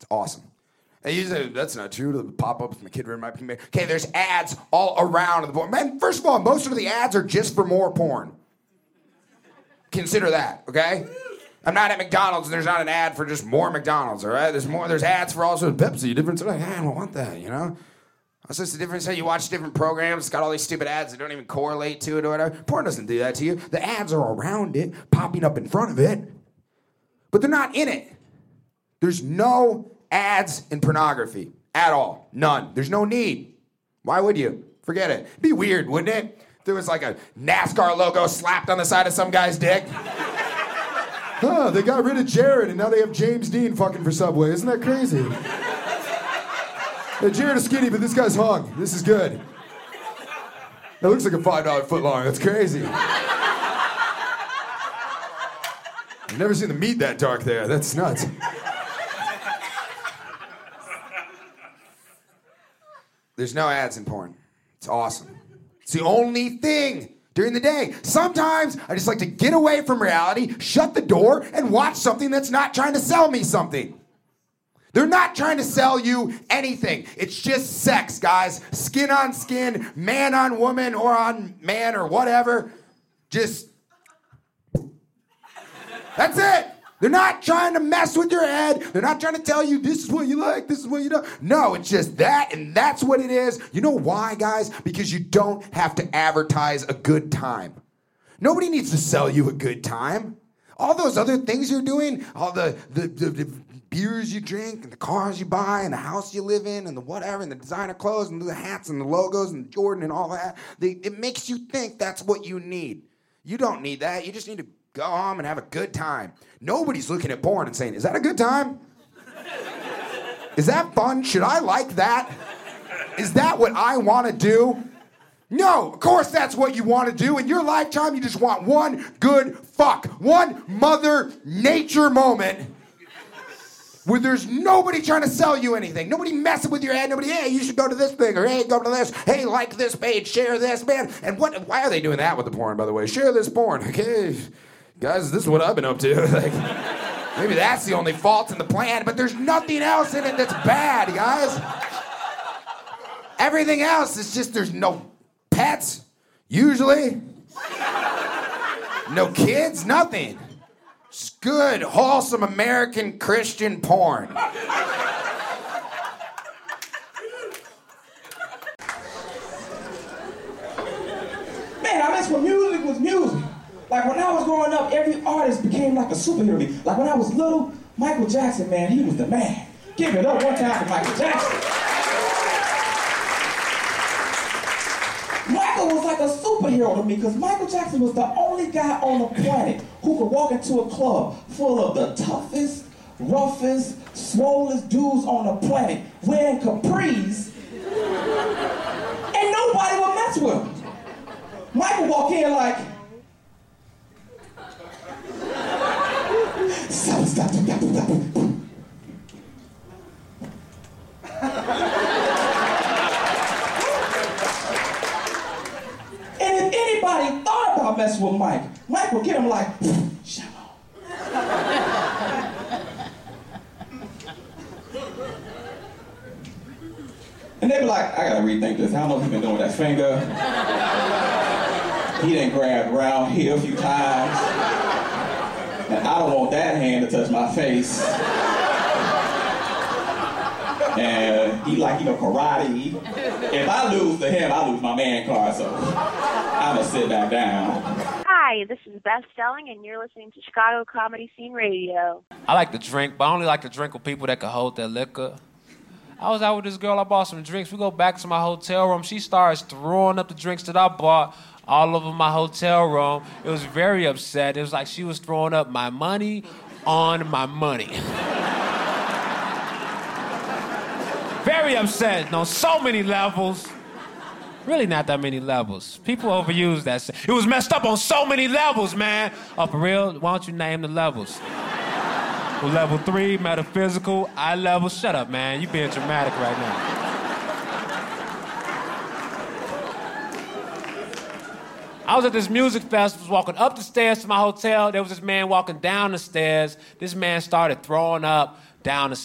It's awesome. And you say, that's not true. The pop-ups and the kid might be. Okay, there's ads all around the porn. Man, first of all, most of the ads are just for more porn. Consider that, okay? I'm not at McDonald's and there's not an ad for just more McDonald's, all right? There's ads for all sorts of Pepsi, different stuff. I don't want that, you know? It's just the difference how you watch different programs. It's got all these stupid ads that don't even correlate to it or whatever. Porn doesn't do that to you. The ads are around it, popping up in front of it, but they're not in it. There's no ads in pornography at all. None. There's no need. Why would you? Forget it. It'd be weird, wouldn't it? If there was like a NASCAR logo slapped on the side of some guy's dick. Huh, they got rid of Jared and now they have James Dean fucking for Subway. Isn't that crazy? Hey, Jared is skinny, but this guy's hung. This is good. That looks like a $5 footlong. That's crazy. I've never seen the meat that dark there. That's nuts. There's no ads in porn. It's awesome. It's the only thing during the day. Sometimes I just like to get away from reality, shut the door, and watch something that's not trying to sell me something. They're not trying to sell you anything. It's just sex, guys. Skin on skin, man on woman, or on man, or whatever. Just... that's it. They're not trying to mess with your head. They're not trying to tell you this is what you like, this is what you don't. No, it's just that, and that's what it is. You know why, guys? Because you don't have to advertise a good time. Nobody needs to sell you a good time. All those other things you're doing, all the beers you drink, and the cars you buy, and the house you live in, and the whatever, and the designer clothes, and the hats, and the logos, and Jordan, and all that, it makes you think that's what you need. You don't need that. You just need to go home and have a good time. Nobody's looking at porn and saying, is that a good time? Is that fun? Should I like that? Is that what I want to do? No, of course that's what you want to do. In your lifetime, you just want one good fuck. One mother nature moment where there's nobody trying to sell you anything. Nobody messing with your head. Nobody, hey, you should go to this thing, or hey, go to this. Hey, like this page, share this, man. And why are they doing that with the porn, by the way? Share this porn, okay? Guys, this is what I've been up to. Like, maybe that's the only fault in the plan, but there's nothing else in it that's bad, guys. Everything else is just, there's no pets, usually. No kids, nothing. Just good, wholesome American Christian porn. Man, I miss when music was music. Like when I was growing up, every artist became like a superhero. Like when I was little, Michael Jackson, man, he was the man. Give it up one time for Michael Jackson. Michael was like a superhero to me because Michael Jackson was the only guy on the planet who could walk into a club full of the toughest, roughest, swollest dudes on the planet wearing capris, and nobody would mess with him. Michael walk in like, and if anybody thought about messing with Mike would get him like, shalom. And they be like, I gotta rethink this. I don't know what he's been doing with that finger. He done grabbed around here a few times. And I don't want that hand to touch my face. And he like, karate. If I lose to him, I lose my man card, so I'ma sit back down. Hi, this is Beth Stelling, and you're listening to Chicago Comedy Scene Radio. I like to drink, but I only like to drink with people that can hold their liquor. I was out with this girl, I bought some drinks. We go back to my hotel room. She starts throwing up the drinks that I bought all over my hotel room. It was very upset. It was like she was throwing up my money on my money. Very upset on so many levels. Really not that many levels. People overuse that. It was messed up on so many levels, man. Oh, for real? Why don't you name the levels? Well, level 3, metaphysical, eye level. Shut up, man. You being dramatic right now. I was at this music festival, walking up the stairs to my hotel. There was this man walking down the stairs. This man started throwing up down the stairs.